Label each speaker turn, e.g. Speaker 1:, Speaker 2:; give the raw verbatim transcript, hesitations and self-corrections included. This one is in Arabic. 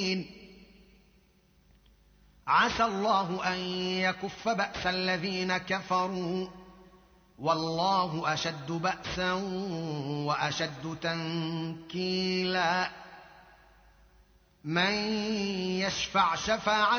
Speaker 1: عسى الله أن يكف بأس الذين كفروا والله أشد بأسا وأشد تنكيلا من يشفع شفاعة